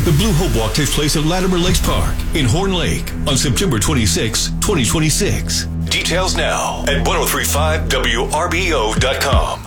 The Blue Hope Walk takes place at Latimer Lakes Park in Horn Lake on September 26, 2026. Details now at 1035WRBO.com.